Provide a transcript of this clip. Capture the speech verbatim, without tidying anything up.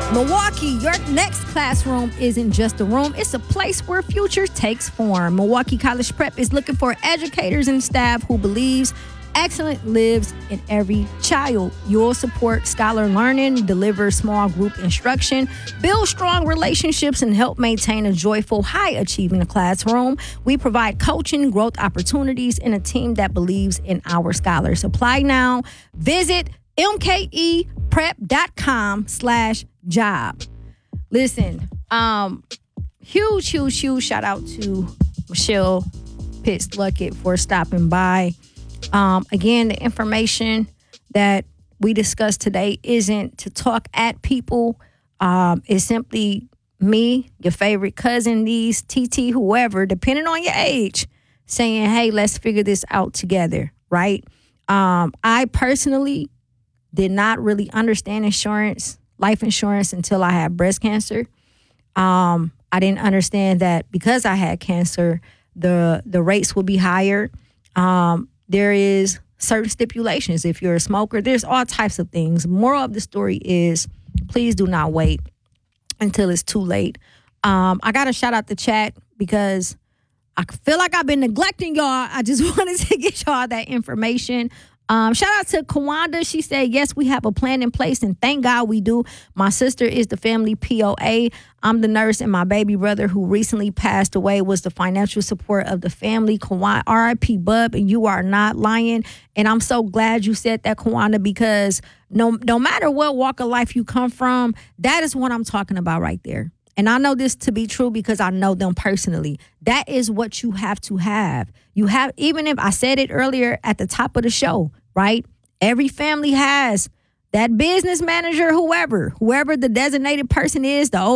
Milwaukee, your next classroom isn't just a room, it's a place where future takes form. Milwaukee College Prep is looking for educators and staff who believes excellence lives in every child. You'll support scholar learning, deliver small group instruction, build strong relationships, and help maintain a joyful, high-achieving classroom. We provide coaching, growth opportunities, and a team that believes in our scholars. Apply now. Visit mkeprep.com slash job. Listen, um, huge, huge, huge shout out to Michelle Pitts Luckett for stopping by. Um, again, the information that we discussed today isn't to talk at people. Um, it's simply me, your favorite cousin, niece, T T, whoever, depending on your age, saying, hey, let's figure this out together, right? Um, I personally did not really understand insurance, life insurance, until I had breast cancer. Um, I didn't understand that because I had cancer, the the rates would be higher. Um, there is certain stipulations. If you're a smoker, there's all types of things. Moral of the story is, please do not wait until it's too late. Um, I got to shout out the chat because I feel like I've been neglecting y'all. I just wanted to get y'all that information. Um, shout out to Kawanda. She said, yes, we have a plan in place, and thank God we do. My sister is the family P O A. I'm the nurse, and my baby brother, who recently passed away, was the financial support of the family. Kawanda, R I P Bub, and you are not lying. And I'm so glad you said that, Kawanda, because no, no matter what walk of life you come from, that is what I'm talking about right there. And I know this to be true because I know them personally. That is what you have to have. You have, even if I said it earlier at the top of the show, right? Every family has that business manager, whoever, whoever the designated person is, the